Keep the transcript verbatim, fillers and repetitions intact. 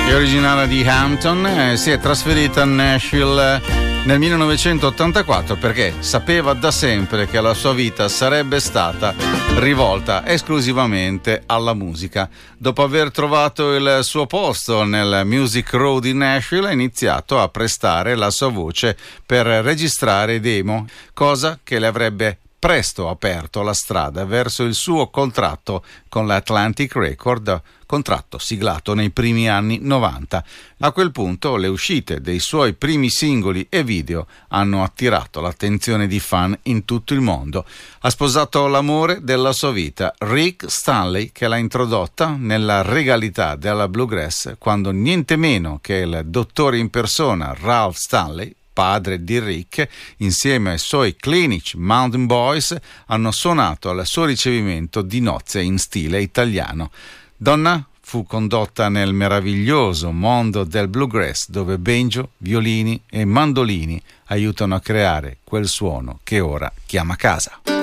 È originaria di Hampton, eh, si è trasferita a Nashville nel millenovecentottantaquattro perché sapeva da sempre che la sua vita sarebbe stata rivolta esclusivamente alla musica. Dopo aver trovato il suo posto nel Music Row di Nashville, ha iniziato a prestare la sua voce per registrare demo, cosa che le avrebbe presto aperto la strada verso il suo contratto con l'Atlantic Record, contratto siglato nei primi anni novanta. A quel punto le uscite dei suoi primi singoli e video hanno attirato l'attenzione di fan in tutto il mondo. Ha sposato l'amore della sua vita, Rick Stanley, che l'ha introdotta nella regalità della bluegrass quando niente meno che il dottore in persona Ralph Stanley, padre di Rick, insieme ai suoi Clinic Mountain Boys, hanno suonato al suo ricevimento di nozze in stile italiano. Donna fu condotta nel meraviglioso mondo del bluegrass, dove banjo, violini e mandolini aiutano a creare quel suono che ora chiama casa.